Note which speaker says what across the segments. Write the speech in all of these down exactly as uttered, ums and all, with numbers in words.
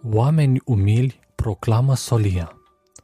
Speaker 1: Oameni umili proclamă solia.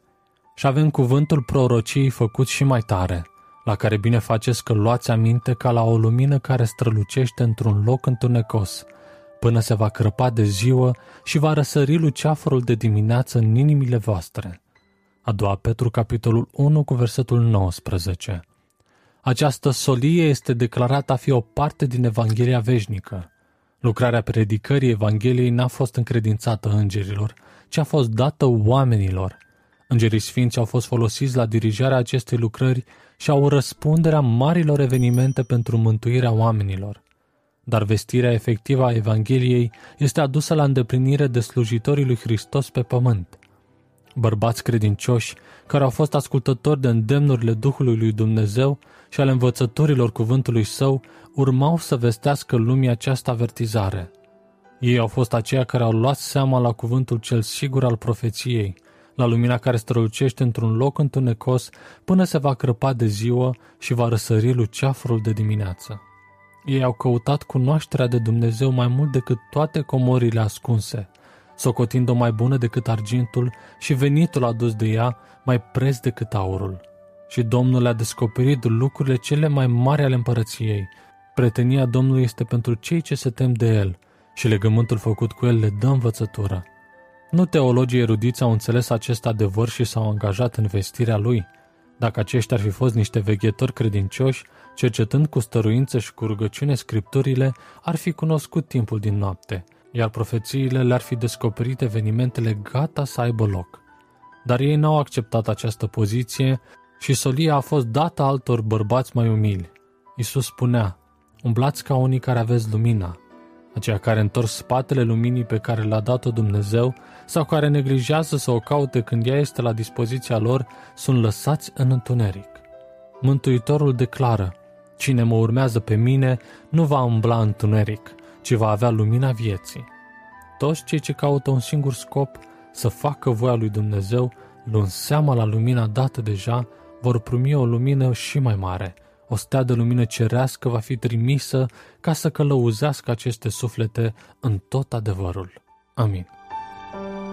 Speaker 1: Și avem cuvântul prorociei făcut și mai tare, la care bine faceți că luați aminte ca la o lumină care strălucește într-un loc întunecos, până se va crăpa de ziua și va răsări luceafărul de dimineață în inimile voastre. A doua Petru, capitolul unu, cu versetul nouăsprezece. Această solie este declarată a fi o parte din Evanghelia veșnică. Lucrarea predicării Evangheliei n-a fost încredințată îngerilor, ci a fost dată oamenilor. Îngerii sfinți au fost folosiți la dirijarea acestei lucrări și au răspunderea marilor evenimente pentru mântuirea oamenilor. Dar vestirea efectivă a Evangheliei este adusă la îndeplinire de slujitorii lui Hristos pe pământ. Bărbați credincioși, care au fost ascultători de îndemnurile Duhului lui Dumnezeu și ale învățăturilor cuvântului Său, urmau să vestească lumii această avertizare. Ei au fost aceia care au luat seama la cuvântul cel sigur al profeției, la lumina care strălucește într-un loc întunecos până se va crăpa de ziua și va răsări luceafărul de dimineață. Ei au căutat cunoașterea de Dumnezeu mai mult decât toate comorile ascunse, socotind-o mai bună decât argintul și venitul adus de ea mai preț decât aurul. Și Domnul le-a descoperit lucrurile cele mai mari ale împărăției. Prietenia Domnului este pentru cei ce se tem de El și legământul făcut cu El le dă învățătură. Nu teologii erudiți au înțeles acest adevăr și s-au angajat în vestirea lui. Dacă aceștia ar fi fost niște veghetori credincioși, cercetând cu stăruință și cu rugăciune scripturile, ar fi cunoscut timpul din noapte, iar profețiile le-ar fi descoperit evenimentele gata să aibă loc. Dar ei n-au acceptat această poziție și solia a fost dată altor bărbați mai umili. Iisus spunea: umblați ca unii care aveți lumina. Aceia care întorc spatele luminii pe care le-a dat-o Dumnezeu sau care neglijează să o caute când ea este la dispoziția lor, sunt lăsați în întuneric. Mântuitorul declară: cine mă urmează pe mine nu va umbla în întuneric, ci va avea lumina vieții. Toți cei ce caută un singur scop, să facă voia lui Dumnezeu, luând seama la lumina dată deja, vor primi o lumină și mai mare. O stea de lumină cerească va fi trimisă ca să călăuzească aceste suflete în tot adevărul. Amin.